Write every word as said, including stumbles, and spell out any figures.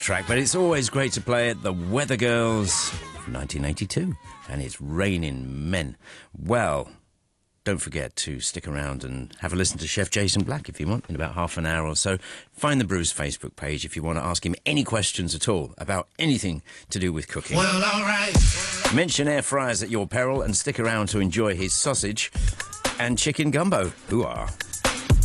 track, but it's always great to play it. The Weather Girls from nineteen eighty-two, and it's Raining Men. Well, don't forget to stick around and have a listen to Chef Jason Black if you want, in about half an hour or so. Find the Brews Facebook page if you want to ask him any questions at all about anything to do with cooking. Well, all right. Mention air fryers at your peril and stick around to enjoy his sausage and chicken gumbo. Hoo-ah.